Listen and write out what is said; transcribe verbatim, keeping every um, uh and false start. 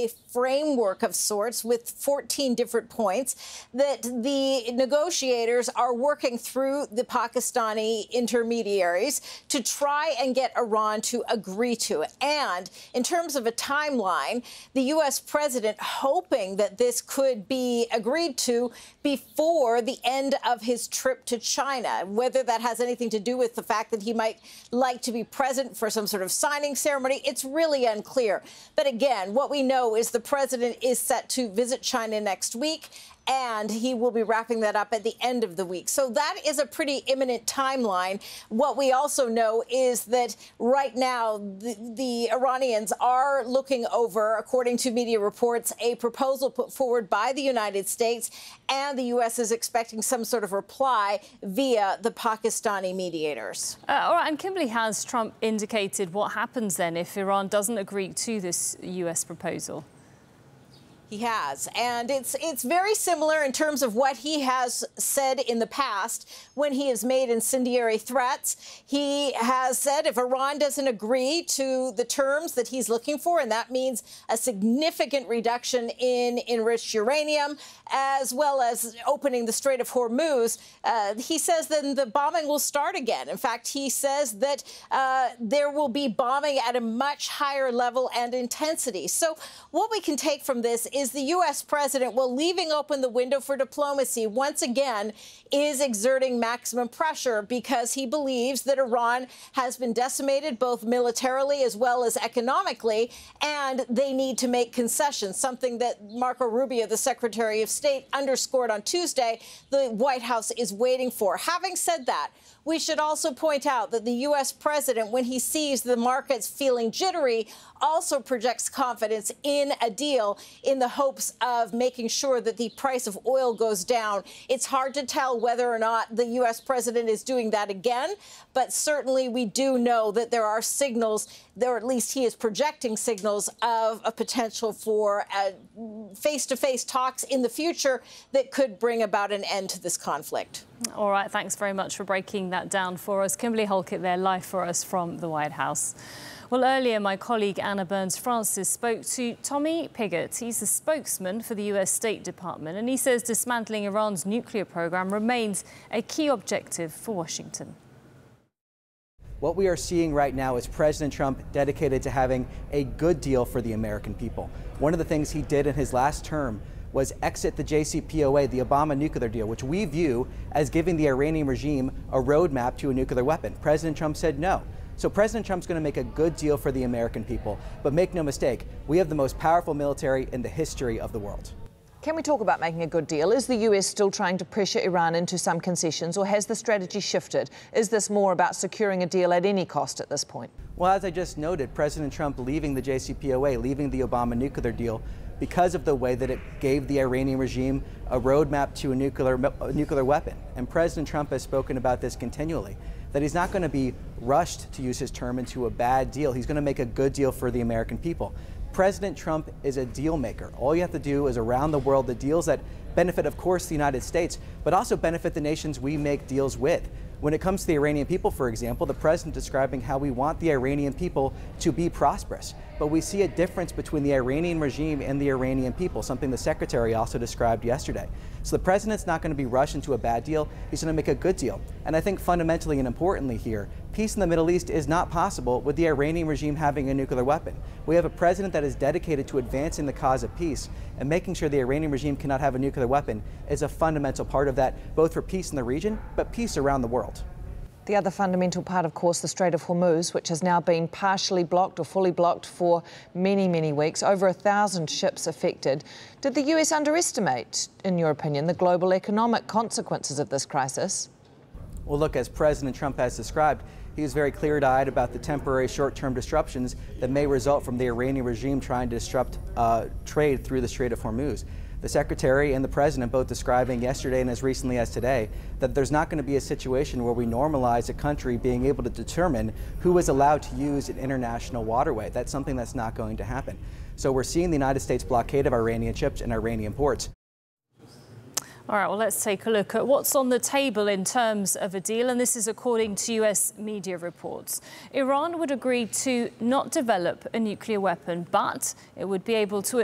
a framework of sorts with fourteen different points that the negotiators are working through the Pakistani intermediaries to try and get Iran to agree to it. And in terms of a timeline, the U S president hoping that this could be agreed to before the end of his trip to China. Whether that has anything to do with the fact that he might like to be present for some sort of signing ceremony, it's really unclear. But again, what we know is the president is set to visit China next week, and he will be wrapping that up at the end of the week. So that is a pretty imminent timeline. What we also know is that right now the, the Iranians are looking over, according to media reports, a proposal put forward by the United States, and the U S is expecting some sort of reply via the Pakistani mediators. Uh, all right, and Kimberly, has Trump indicated what happens then if Iran doesn't agree to this U S proposal? He has, and it's it's very similar in terms of what he has said in the past when he has made incendiary threats. He has said if Iran doesn't agree to the terms that he's looking for, and that means a significant reduction in enriched uranium, as well as opening the Strait of Hormuz, uh, he says then the bombing will start again. In fact, he says that uh, there will be bombing at a much higher level and intensity. So what we can take from this is the U S president, while leaving open the window for diplomacy, once again is exerting maximum pressure because he believes that Iran has been decimated both militarily as well as economically, and they need to make concessions, something that Marco Rubio, the Secretary of State, underscored on Tuesday the White House is waiting for. Having said that, we should also point out that the U S president, when he sees the markets feeling jittery, also projects confidence in a deal in the hopes of making sure that the price of oil goes down. It's hard to tell whether or not the U S president is doing that again, but certainly we do know that there are signals, or at least he is projecting signals of a potential for face-to-face talks in the future that could bring about an end to this conflict. All right, thanks very much for breaking that down for us. Kimberly Halkett there, live for us from the White House. Well, earlier, my colleague Anna Burns-Francis spoke to Tommy Pigott. He's the spokesman for the U S State Department, and he says dismantling Iran's nuclear program remains a key objective for Washington. What we are seeing right now is President Trump dedicated to having a good deal for the American people. One of the things he did in his last term was exit the J C P O A, the Obama nuclear deal, which we view as giving the Iranian regime a roadmap to a nuclear weapon. President Trump said no. So President Trump's going to make a good deal for the American people. But make no mistake, we have the most powerful military in the history of the world. Can we talk about making a good deal? Is the U S still trying to pressure Iran into some concessions, or has the strategy shifted? Is this more about securing a deal at any cost at this point? Well, as I just noted, President Trump leaving the J C P O A, leaving the Obama nuclear deal, because of the way that it gave the Iranian regime a roadmap to a nuclear, a nuclear weapon. And President Trump has spoken about this continually, that he's not going to be rushed, to use his term, into a bad deal. He's going to make a good deal for the American people. President Trump is a deal maker. All you have to do is around the world the deals that benefit, of course, the United States, but also benefit the nations we make deals with. When it comes to the Iranian people, for example, the president describing how we want the Iranian people to be prosperous. But we see a difference between the Iranian regime and the Iranian people, something the secretary also described yesterday. So the president's not going to be rushed into a bad deal. He's going to make a good deal. And I think fundamentally and importantly here, peace in the Middle East is not possible with the Iranian regime having a nuclear weapon. We have a president that is dedicated to advancing the cause of peace, and making sure the Iranian regime cannot have a nuclear weapon is a fundamental part of that, both for peace in the region, but peace around the world. The other fundamental part, of course, the Strait of Hormuz, which has now been partially blocked or fully blocked for many, many weeks. Over a thousand ships affected. Did the U S underestimate, in your opinion, the global economic consequences of this crisis? Well, look, as President Trump has described, he was very clear-eyed about the temporary short-term disruptions that may result from the Iranian regime trying to disrupt uh, trade through the Strait of Hormuz. The Secretary and the President both describing yesterday and as recently as today that there's not going to be a situation where we normalize a country being able to determine who is allowed to use an international waterway. That's something that's not going to happen. So we're seeing the United States blockade of Iranian ships and Iranian ports. All right, well, let's take a look at what's on the table in terms of a deal, and this is according to U S media reports. Iran would agree to not develop a nuclear weapon, but it would be able to